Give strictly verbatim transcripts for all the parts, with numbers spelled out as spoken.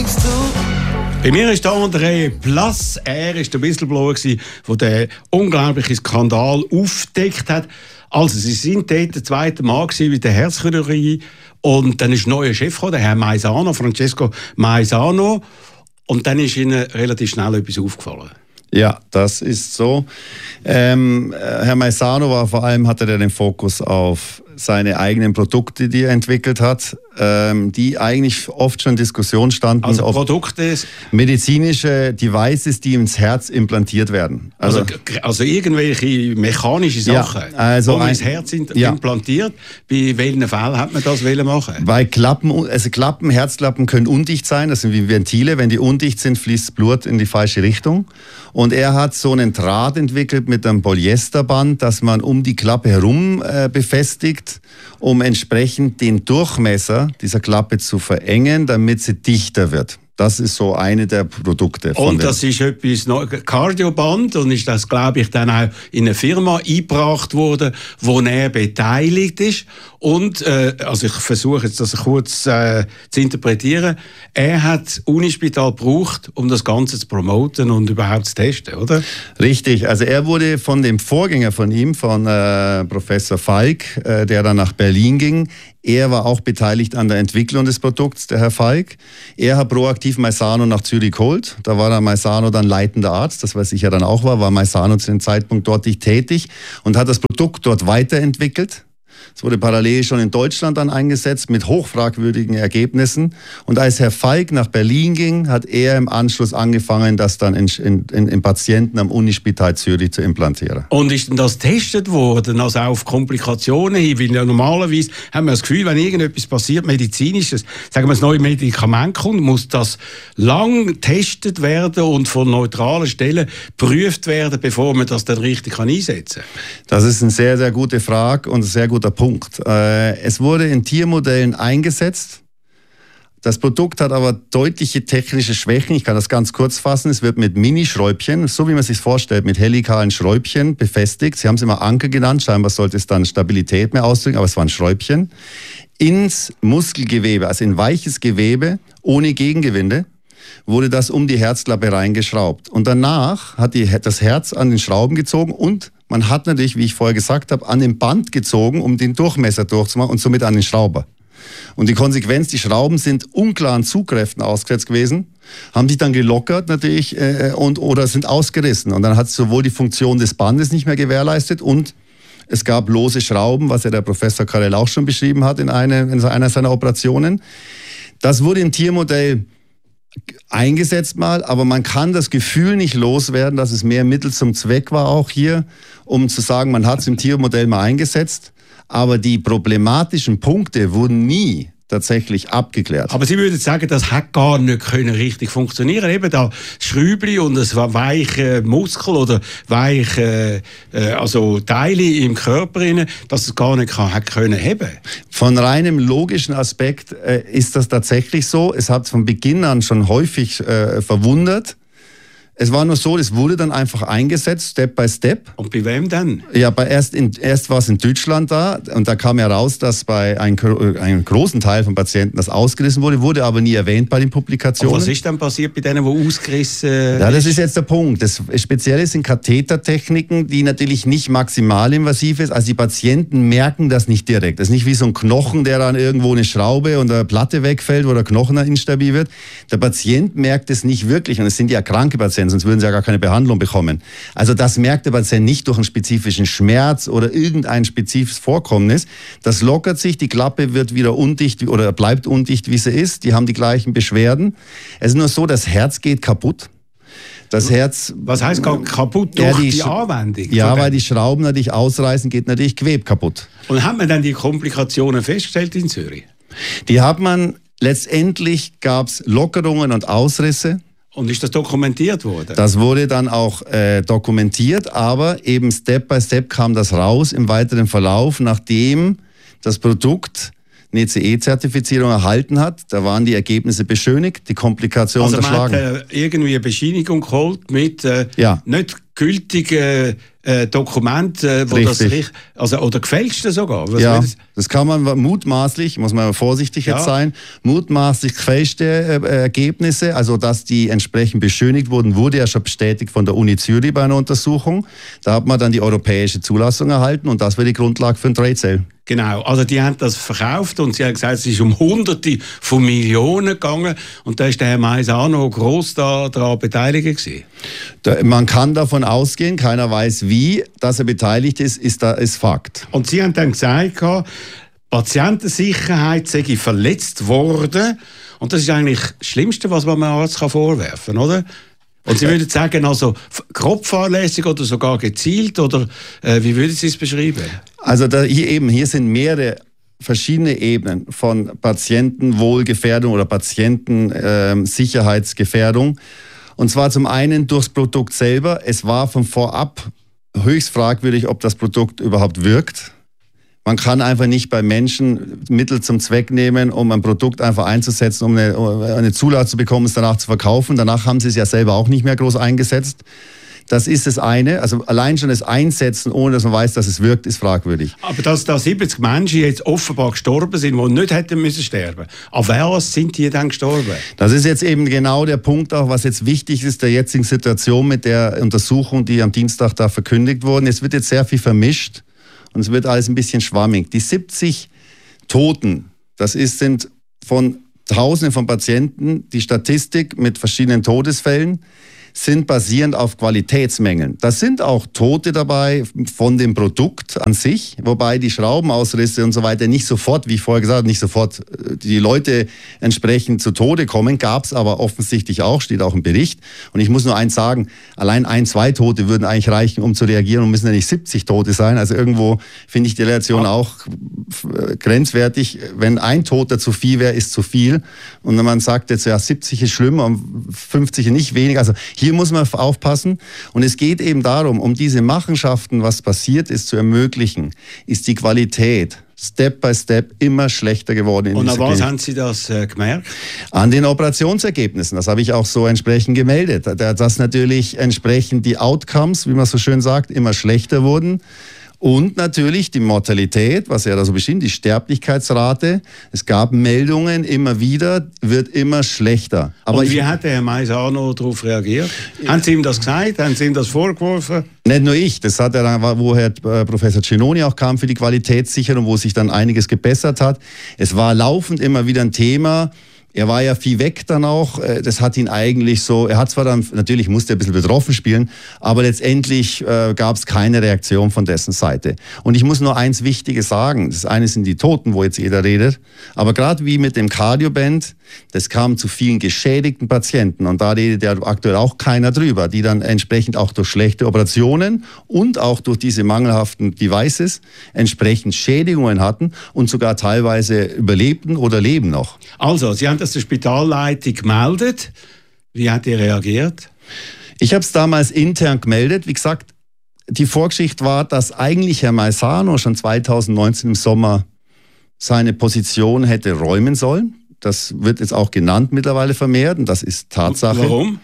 makes two. Bei mir ist der André Plass. Er war der Whistleblower, der den unglaublichen Skandal aufgedeckt hat. Also, sie sind dort der zweite Mann mit der Herzchirurgie. Und dann ist ein neuer Chef gekommen, der Herr Maisano, Francesco Maisano. Und dann ist ihnen relativ schnell etwas aufgefallen. Ja, das ist so. Ähm, Herr Maisano war vor allem, hatte er den Fokus auf seine eigenen Produkte, die er entwickelt hat, ähm, die eigentlich oft schon in Diskussion standen. Also auf Produkte? Medizinische Devices, die ins Herz implantiert werden. Also, also, also irgendwelche mechanische Sachen, ja, also wo man ein, ins Herz ja. implantiert. Bei welchen Fällen hat man das wollen machen? Bei Klappen, also Klappen, Herzklappen können undicht sein, das sind wie Ventile. Wenn die undicht sind, fließt das Blut in die falsche Richtung. Und er hat so einen Draht entwickelt mit einem Polyesterband, das man um die Klappe herum äh, befestigt, um entsprechend den Durchmesser dieser Klappe zu verengen, damit sie dichter wird. Das ist so eine der Produkte. Von und das ist etwas Cardioband und ist das, glaube ich, dann auch in eine Firma eingebracht worden, wo er beteiligt ist. Und, äh, also ich versuche jetzt das kurz äh, zu interpretieren, er hat das Unispital gebraucht, um das Ganze zu promoten und überhaupt zu testen, oder? Richtig, also er wurde von dem Vorgänger von ihm, von äh, Professor Falk, äh, der dann nach Berlin ging. Er war auch beteiligt an der Entwicklung des Produkts, der Herr Falk. Er hat proaktiv Maisano nach Zürich geholt. Da war der Maisano dann leitender Arzt, das was ich ja dann auch war, war Maisano zu dem Zeitpunkt dort nicht tätig und hat das Produkt dort weiterentwickelt. Es wurde parallel schon in Deutschland dann eingesetzt mit hochfragwürdigen Ergebnissen. Und als Herr Falk nach Berlin ging, hat er im Anschluss angefangen, das dann in, in, in, in Patienten am Unispital Zürich zu implantieren. Und ist denn das getestet worden, also auch auf Komplikationen hin? Weil ja normalerweise haben wir das Gefühl, wenn irgendetwas passiert, medizinisches, sagen wir, ein neues Medikament kommt, muss das lang getestet werden und von neutralen Stellen geprüft werden, bevor man das dann richtig einsetzen kann? Das ist eine sehr, sehr gute Frage und ein sehr guter Punkt. Es wurde in Tiermodellen eingesetzt. Das Produkt hat aber deutliche technische Schwächen. Ich kann das ganz kurz fassen. Es wird mit Mini-Schräubchen, so wie man sich vorstellt, mit helikalen Schräubchen befestigt. Sie haben es immer Anker genannt. Scheinbar sollte es dann Stabilität mehr ausdrücken, aber es waren Schräubchen. Ins Muskelgewebe, also in weiches Gewebe, ohne Gegengewinde, wurde das um die Herzklappe reingeschraubt. Und danach hat die, das Herz an den Schrauben gezogen und man hat natürlich, wie ich vorher gesagt habe, an dem Band gezogen, um den Durchmesser durchzumachen und somit an den Schrauber. Und die Konsequenz, die Schrauben sind unklaren Zugkräften ausgesetzt gewesen, haben sich dann gelockert natürlich äh, und, oder sind ausgerissen. Und dann hat es sowohl die Funktion des Bandes nicht mehr gewährleistet und es gab lose Schrauben, was ja der Professor Karel auch schon beschrieben hat in, eine, in einer seiner Operationen. Das wurde im Tiermodell eingesetzt mal, aber man kann das Gefühl nicht loswerden, dass es mehr Mittel zum Zweck war auch hier, um zu sagen, man hat es im Tiermodell mal eingesetzt, aber die problematischen Punkte wurden nie tatsächlich abgeklärt. Aber Sie würden sagen, das hat gar nicht können richtig funktionieren. Eben da Schräubli und es war weiche Muskel oder weiche äh, also Teile im Körper rein, dass es gar nicht kann, hat können haben. Von reinem logischen Aspekt äh, ist das tatsächlich so. Es hat von Beginn an schon häufig äh, verwundert. Es war nur so, es wurde dann einfach eingesetzt, Step by Step. Und bei wem denn? Ja, bei erst, in, erst war es in Deutschland da und da kam heraus, dass bei einem, einem großen Teil von Patienten das ausgerissen wurde, wurde aber nie erwähnt bei den Publikationen. Und was ist dann passiert bei denen, die ausgerissen äh, Ja, das ist jetzt der Punkt. Das Spezielle sind Kathetertechniken, die natürlich nicht maximalinvasiv ist. Also die Patienten merken das nicht direkt. Das ist nicht wie so ein Knochen, der dann irgendwo eine Schraube und eine Platte wegfällt, wo der Knochen dann instabil wird. Der Patient merkt es nicht wirklich und es sind ja kranke Patienten, sonst würden sie ja gar keine Behandlung bekommen. Also das merkt der Patient nicht durch einen spezifischen Schmerz oder irgendein spezifisches Vorkommnis. Das lockert sich, die Klappe wird wieder undicht oder bleibt undicht, wie sie ist. Die haben die gleichen Beschwerden. Es ist nur so, das Herz geht kaputt. Das Herz... Was heißt kaputt durch ja, die, die Anwendung? Ja, weil die Schrauben natürlich ausreißen, geht natürlich Gewebe kaputt. Und hat man dann die Komplikationen festgestellt in Zürich? Die hat man, letztendlich gab es Lockerungen und Ausrisse. Und ist das dokumentiert worden? Das wurde dann auch äh, dokumentiert, aber eben Step by Step kam das raus im weiteren Verlauf, nachdem das Produkt eine C E-Zertifizierung erhalten hat. Da waren die Ergebnisse beschönigt, die Komplikationen also unterschlagen. Also man hat äh, irgendwie eine Bescheinigung geholt mit äh, ja. nicht gültigen äh, Dokumenten, äh, wo Richtig. das also oder gefälschte sogar. Was ja, das? das kann man mutmaßlich, muss man vorsichtig ja. jetzt sein, mutmaßlich gefälschte äh, Ergebnisse, also dass die entsprechend beschönigt wurden, wurde ja schon bestätigt von der Uni Zürich bei einer Untersuchung. Da hat man dann die europäische Zulassung erhalten und das war die Grundlage für ein Trade Sale. Genau, also die haben das verkauft und sie haben gesagt, es ist um Hunderte von Millionen gegangen und da ist der Herr Maisano gross da, daran beteiligt gewesen. Da, man kann davon ausgehen, keiner weiß wie, dass er beteiligt ist, ist, da, ist Fakt. Und Sie haben dann gesagt, Patientensicherheit sei verletzt worden und das ist eigentlich das Schlimmste, was man einem Arzt vorwerfen kann, oder? Und Sie würden sagen, also grob fahrlässig oder sogar gezielt, oder äh, wie würden Sie es beschreiben? Also da, hier eben, hier sind mehrere verschiedene Ebenen von Patientenwohlgefährdung oder Patientensicherheitsgefährdung. Ähm, Und zwar zum einen durchs Produkt selber. Es war von vorab höchst fragwürdig, ob das Produkt überhaupt wirkt. Man kann einfach nicht bei Menschen Mittel zum Zweck nehmen, um ein Produkt einfach einzusetzen, um eine, um eine Zulassung zu bekommen, es danach zu verkaufen. Danach haben sie es ja selber auch nicht mehr groß eingesetzt. Das ist das eine. Also allein schon das Einsetzen, ohne dass man weiß, dass es wirkt, ist fragwürdig. Aber dass da siebzig Menschen jetzt offenbar gestorben sind, die nicht hätten müssen sterben. Auf was sind die dann gestorben? Das ist jetzt eben genau der Punkt auch, was jetzt wichtig ist, der jetzigen Situation mit der Untersuchung, die am Dienstag da verkündigt wurde. Es wird jetzt sehr viel vermischt. Und es wird alles ein bisschen schwammig. Die siebzig Toten, das ist, sind von Tausenden von Patienten, die Statistik mit verschiedenen Todesfällen, sind basierend auf Qualitätsmängeln. Da sind auch Tote dabei von dem Produkt an sich, wobei die Schraubenausrisse und so weiter nicht sofort, wie ich vorher gesagt habe, nicht sofort die Leute entsprechend zu Tode kommen, gab es aber offensichtlich auch, steht auch im Bericht. Und ich muss nur eins sagen, allein ein, zwei Tote würden eigentlich reichen, um zu reagieren und müssen ja nicht siebzig Tote sein. Also irgendwo finde ich die Relation auch grenzwertig. Wenn ein Toter zu viel wäre, ist zu viel. Und wenn man sagt jetzt, ja, siebzig ist schlimm und fünfzig nicht weniger, also hier muss man aufpassen. Und es geht eben darum, um diese Machenschaften, was passiert ist, zu ermöglichen, ist die Qualität Step by Step immer schlechter geworden. In Und an was Klinik. haben Sie das äh, gemerkt? An den Operationsergebnissen. Das habe ich auch so entsprechend gemeldet. Dass natürlich entsprechend die Outcomes, wie man so schön sagt, immer schlechter wurden. Und natürlich die Mortalität, was er da so bestimmt, die Sterblichkeitsrate. Es gab Meldungen immer wieder, wird immer schlechter. Aber Und wie ich, hat der Herr Maisano darauf reagiert? Ja. Haben Sie ihm das gesagt? Haben Sie ihm das vorgeworfen? Nicht nur ich, das hat er dann, wo Herr Professor Cinoni auch kam für die Qualitätssicherung, wo sich dann einiges gebessert hat. Es war laufend immer wieder ein Thema. Er war ja viel weg dann auch, das hat ihn eigentlich so, er hat zwar dann, natürlich musste er ein bisschen betroffen spielen, aber letztendlich äh, gab es keine Reaktion von dessen Seite. Und ich muss nur eins Wichtiges sagen, das eine sind die Toten, wo jetzt jeder redet, aber gerade wie mit dem Cardioband, das kam zu vielen geschädigten Patienten und da redet ja aktuell auch keiner drüber, die dann entsprechend auch durch schlechte Operationen und auch durch diese mangelhaften Devices entsprechend Schädigungen hatten und sogar teilweise überlebten oder leben noch. Also, Sie haben das der Spitalleitung gemeldet. Wie hat die reagiert? Ich habe es damals intern gemeldet. Wie gesagt, die Vorgeschichte war, dass eigentlich Herr Maisano schon zweitausendneunzehn im Sommer seine Position hätte räumen sollen. Das wird jetzt auch genannt mittlerweile vermehrt und das ist Tatsache. Warum?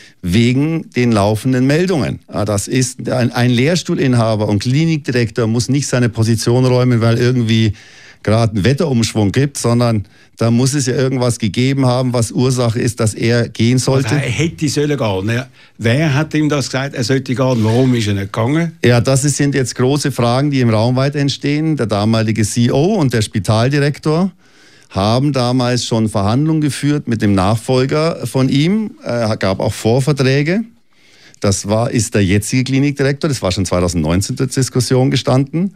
Wegen den laufenden Meldungen. Das ist ein, ein Lehrstuhlinhaber und Klinikdirektor muss nicht seine Position räumen, weil irgendwie gerade einen Wetterumschwung gibt, sondern da muss es ja irgendwas gegeben haben, was Ursache ist, dass er gehen sollte. Also er hätte sollen gehen. Wer hat ihm das gesagt, er sollte gehen? Warum ist er nicht gegangen? Ja, das sind jetzt große Fragen, die im Raum weit entstehen. Der damalige C E O und der Spitaldirektor haben damals schon Verhandlungen geführt mit dem Nachfolger von ihm. Es gab auch Vorverträge. Das war, ist der jetzige Klinikdirektor, das war schon zweitausendneunzehn zur Diskussion gestanden.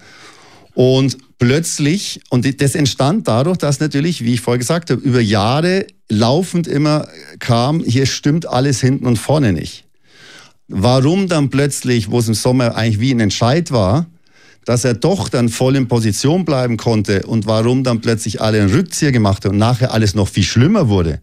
Und plötzlich, und das entstand dadurch, dass natürlich, wie ich vorher gesagt habe, über Jahre laufend immer kam, hier stimmt alles hinten und vorne nicht. Warum dann plötzlich, wo es im Sommer eigentlich wie ein Entscheid war, dass er doch dann voll in Position bleiben konnte und warum dann plötzlich alle einen Rückzieher gemacht haben und nachher alles noch viel schlimmer wurde,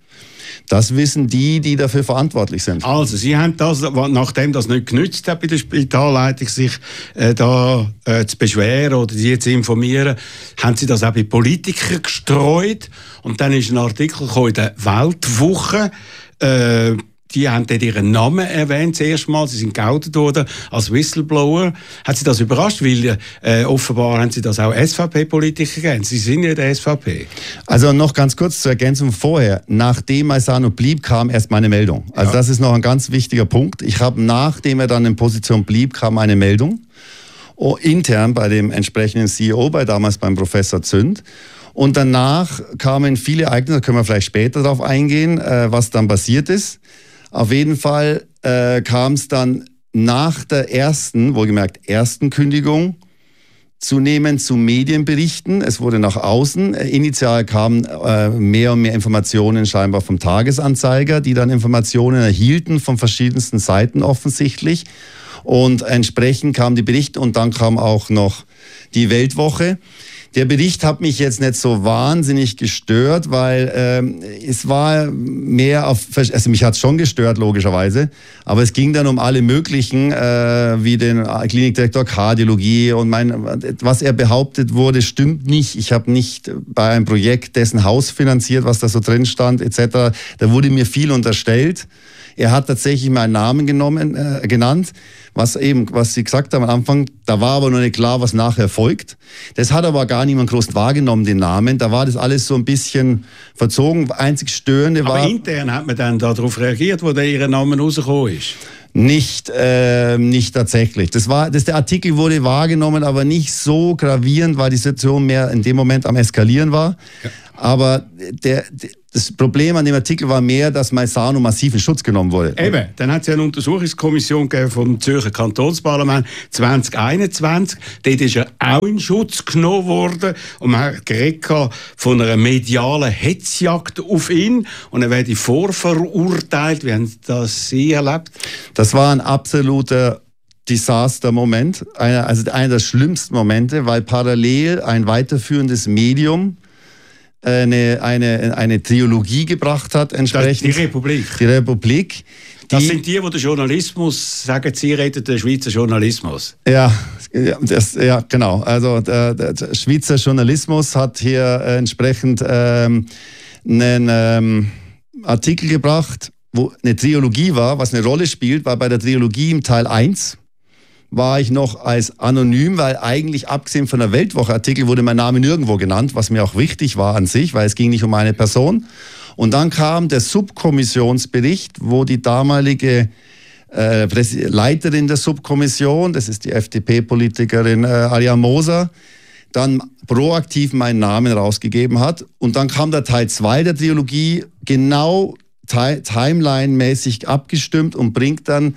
Das wissen die, die dafür verantwortlich sind. Also, Sie haben das, nachdem das nicht genützt hat bei der Spitalleitung, sich äh, da äh, zu beschweren oder die zu informieren, haben Sie das auch bei Politikern gestreut. Und dann ist ein Artikel gekommen in der Weltwoche, äh, die haben dort ihren Namen erwähnt, das erste Mal. Sie sind geoutet worden als Whistleblower. Hat Sie das überrascht? Weil äh, offenbar haben Sie das auch S V P-Politiker gegeben. Sie sind ja der S V P. Also noch ganz kurz zur Ergänzung vorher. Nachdem Maisano blieb, kam erst meine Meldung. Also ja. Das ist noch ein ganz wichtiger Punkt. Ich habe, nachdem er dann in Position blieb, kam eine Meldung. Oh, intern bei dem entsprechenden C E O, bei damals beim Professor Zünd. Und danach kamen viele Ereignisse, da können wir vielleicht später darauf eingehen, äh, was dann passiert ist. Auf jeden Fall äh, kam es dann nach der ersten, wohlgemerkt ersten Kündigung, zunehmend zu Medienberichten. Es wurde nach außen. Initial kamen äh, mehr und mehr Informationen scheinbar vom Tagesanzeiger, die dann Informationen erhielten von verschiedensten Seiten offensichtlich. Und entsprechend kamen die Berichte und dann kam auch noch die Weltwoche. Der Bericht hat mich jetzt nicht so wahnsinnig gestört, weil ähm, es war mehr auf, also mich hat es schon gestört logischerweise, aber es ging dann um alle möglichen, äh, wie den Klinikdirektor Kardiologie und mein, was er behauptet wurde, stimmt nicht. Ich habe nicht bei einem Projekt dessen Haus finanziert, was da so drin stand et cetera. Da wurde mir viel unterstellt. Er hat tatsächlich meinen Namen genommen, äh, genannt, was eben, was Sie gesagt haben am Anfang, da war aber noch nicht klar, was nachher folgt. Das hat aber gar niemand groß wahrgenommen, den Namen. Da war das alles so ein bisschen verzogen. Einzig Störende war... Aber intern hat man dann darauf reagiert, wo der Ihr Name rausgekommen ist? Nicht, äh, nicht tatsächlich. Das war, das, der Artikel wurde wahrgenommen, aber nicht so gravierend, weil die Situation mehr in dem Moment am Eskalieren war. Ja. Aber der, der, das Problem an dem Artikel war mehr, dass Maisano massiv in Schutz genommen wurde. Eben, dann hat es ja eine Untersuchungskommission gegeben vom Zürcher Kantonsparlament zwanzig einundzwanzig. Dort ist er auch in Schutz genommen worden und man hat geredet von einer medialen Hetzjagd auf ihn und er werde vorverurteilt. Wie haben das Sie erlebt? Das war ein absoluter Desaster-Moment, einer, also einer der schlimmsten Momente, weil parallel ein weiterführendes Medium eine, eine, eine Trilogie gebracht hat, entsprechend. Die Republik. Die Republik. Die, das sind die, die den Journalismus, sagen Sie, retten den Schweizer Journalismus. Ja, das, ja genau. Also der, der Schweizer Journalismus hat hier äh, entsprechend ähm, einen ähm, Artikel gebracht, wo eine Trilogie war, was eine Rolle spielt, weil bei der Trilogie im Teil eins war ich noch als anonym, weil eigentlich abgesehen von der Weltwoche-Artikel wurde mein Name nirgendwo genannt, was mir auch wichtig war an sich, weil es ging nicht um eine Person. Und dann kam der Subkommissionsbericht, wo die damalige äh, Leiterin der Subkommission, das ist die F D P-Politikerin äh, Ariane Moser, dann proaktiv meinen Namen rausgegeben hat. Und dann kam der Teil zwei der Trilogie, genau timeline-mäßig abgestimmt und bringt dann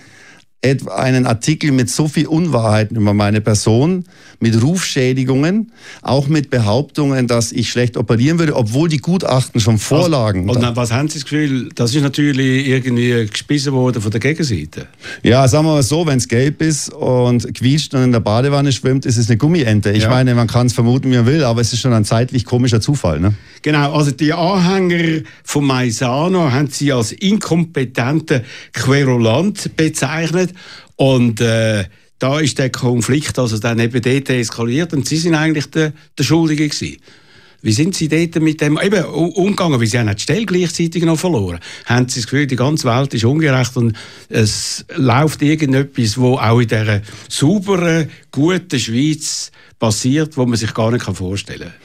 einen Artikel mit so viel Unwahrheiten über meine Person, mit Rufschädigungen, auch mit Behauptungen, dass ich schlecht operieren würde, obwohl die Gutachten schon vorlagen. Also, und was haben Sie das Gefühl, das ist natürlich irgendwie gespissen worden von der Gegenseite? Ja, sagen wir mal so, wenn es gelb ist und quietscht und in der Badewanne schwimmt, ist es eine Gummiente. Ich ja. meine, man kann es vermuten, wie man will, aber es ist schon ein zeitlich komischer Zufall. Ne? Genau, also die Anhänger von Maisano haben Sie als inkompetenten Querulant bezeichnet. Und äh, da ist der Konflikt also dann eben dort eskaliert und Sie sind eigentlich der, der Schuldige gewesen. Wie sind Sie dort mit dem eben umgegangen? Weil Sie haben die Stelle gleichzeitig noch verloren. Haben Sie das Gefühl, die ganze Welt ist ungerecht und es läuft irgendetwas, wo auch in dieser sauberen, guten Schweiz passiert, wo man sich gar nicht vorstellen kann?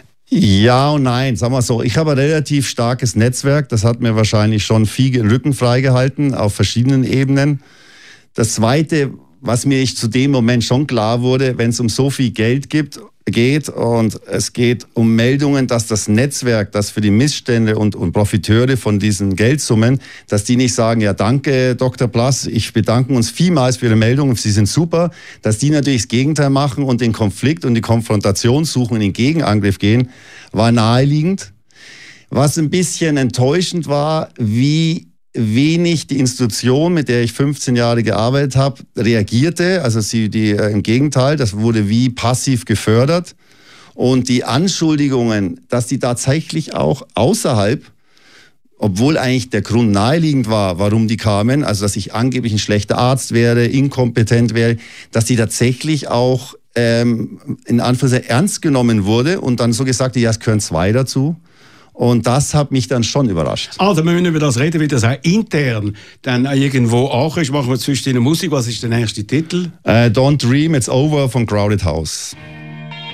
Ja und nein, sagen wir so. Ich habe ein relativ starkes Netzwerk. Das hat mir wahrscheinlich schon viel den Rücken freigehalten auf verschiedenen Ebenen. Das Zweite, was mir ich zu dem Moment schon klar wurde, wenn es um so viel Geld gibt, geht und es geht um Meldungen, dass das Netzwerk, das für die Missstände und, und Profiteure von diesen Geldsummen, dass die nicht sagen, ja danke Doktor Plass, ich bedanke uns vielmals für Ihre Meldungen, Sie sind super, dass die natürlich das Gegenteil machen und den Konflikt und die Konfrontation suchen und in den Gegenangriff gehen, war naheliegend. Was ein bisschen enttäuschend war, wie wenig die Institution, mit der ich fünfzehn Jahre gearbeitet habe, reagierte. Also sie, die, äh, im Gegenteil, das wurde wie passiv gefördert. Und die Anschuldigungen, dass die tatsächlich auch außerhalb obwohl eigentlich der Grund naheliegend war, warum die kamen, also dass ich angeblich ein schlechter Arzt wäre, inkompetent wäre, dass die tatsächlich auch ähm, in Anführungszeichen ernst genommen wurde und dann so gesagt, ja, es gehören zwei dazu. Und das hat mich dann schon überrascht. Also wir müssen über das reden, wie das auch intern dann auch irgendwo auch ist. Machen wir zwischen den Musik. Was ist der nächste Titel? Uh, Don't Dream, It's Over von Crowded House.